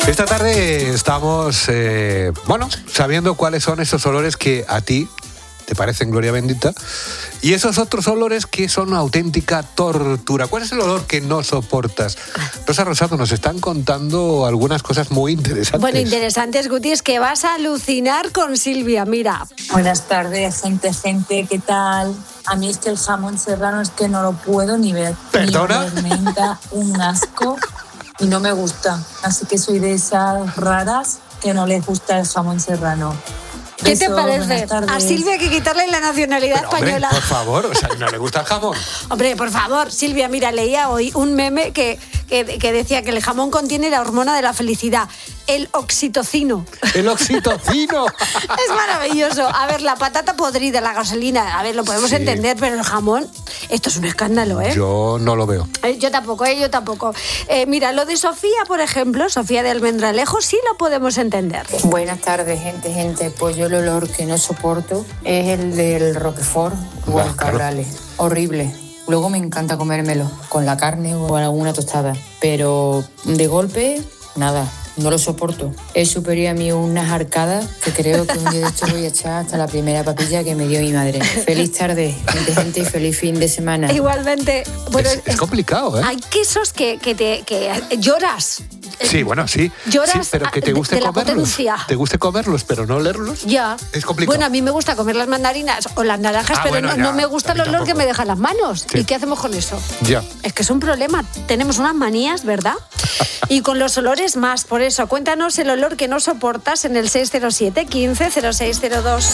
Esta tarde estamos, sabiendo cuáles son esos olores que a ti te parecen gloria bendita y esos otros olores que son una auténtica tortura. ¿Cuál es el olor que no soportas? Rosa Rosado, nos están contando algunas cosas muy interesantes. Bueno, interesantes, Guti, es que vas a alucinar con Silvia, mira. Buenas tardes, gente, ¿qué tal? A mí es que el jamón serrano es que no lo puedo ni ver. ¿Perdona? Me da un asco y no me gusta. Así que soy de esas raras que no les gusta el jamón serrano. ¿Qué te parece? A Silvia hay que quitarle la nacionalidad española. Hombre, por favor, ¿no le gusta el jamón? Hombre, por favor, Silvia, mira, leía hoy un meme que decía que el jamón contiene la hormona de la felicidad, el oxitocino. ¡El oxitocino! Es maravilloso. A ver, la patata podrida, la gasolina, a ver, lo podemos entender, pero el jamón, esto es un escándalo, ¿eh? Yo no lo veo. Yo tampoco. Mira, lo de Sofía, por ejemplo, Sofía de Almendralejo, sí lo podemos entender. Buenas tardes, gente. Pues yo el olor que no soporto es el del Roquefort o el Cabrales. Horrible. Luego me encanta comérmelo con la carne o alguna tostada, pero de golpe, nada. No lo soporto. Es superior a mí unas arcadas que creo que un día de esto voy a echar hasta la primera papilla que me dio mi madre. Feliz tarde, gente, y feliz fin de semana. Igualmente. Bueno, es complicado, ¿eh? Hay quesos que lloras. Sí, bueno, sí. Lloras, sí, pero que te guste de la comerlos. potencia. Te guste comerlos, pero no olerlos. Ya. Es complicado. Bueno, a mí me gusta comer las mandarinas o las naranjas, pero bueno, no me gusta el olor que me dejan las manos. Sí. ¿Y qué hacemos con eso? Ya. Es que es un problema. Tenemos unas manías, ¿verdad? Y con los olores más. Por eso, cuéntanos el olor que no soportas en el 607 15 0602.